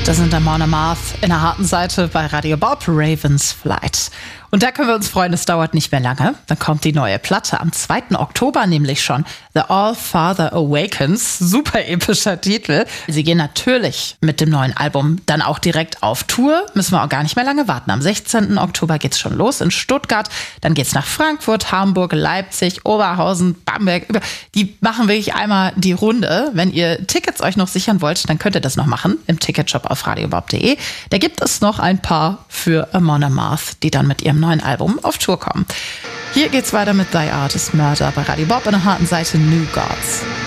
Das sind Amon Amarth in der harten Seite bei Radio Bob, Ravens Flight. Und da können wir uns freuen, es dauert nicht mehr lange. Dann kommt die neue Platte am 2. Oktober nämlich schon. The All-Father Awakens, super epischer Titel. Sie gehen natürlich mit dem neuen Album dann auch direkt auf Tour. Müssen wir auch gar nicht mehr lange warten. Am 16. Oktober geht's schon los in Stuttgart. Dann geht's nach Frankfurt, Hamburg, Leipzig, Oberhausen, Bamberg. Die machen wirklich einmal die Runde. Wenn ihr Tickets euch noch sichern wollt, dann könnt ihr das noch machen im Ticketshop auf radiobob.de. Da gibt es noch ein paar für Amon Amarth, die dann mit ihrem neuen Album auf Tour kommen. Hier geht's weiter mit Thy Art is Murder bei Radio Bob in der harten Seite New Gods.